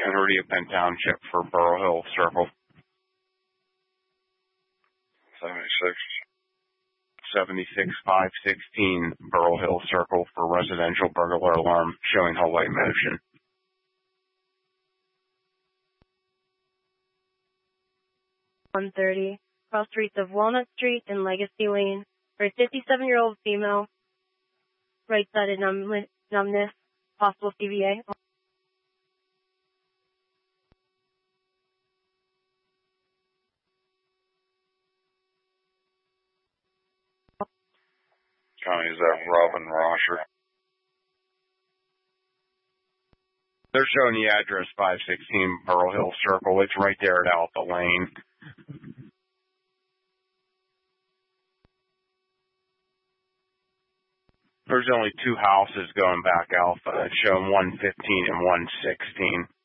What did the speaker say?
Penn Township for Burrow Hill Circle. 76516 Burrow Hill Circle for residential burglar alarm showing hallway motion. .130 cross streets of Walnut Street and Legacy Lane for a 57-year-old female, right-sided numbness, possible CVA. County, is that Robin Rosher? They're showing the address 516 Burrow Hill Circle. It's right there at Alpha Lane. There's only two houses going back Alpha. It's showing 115 and 116.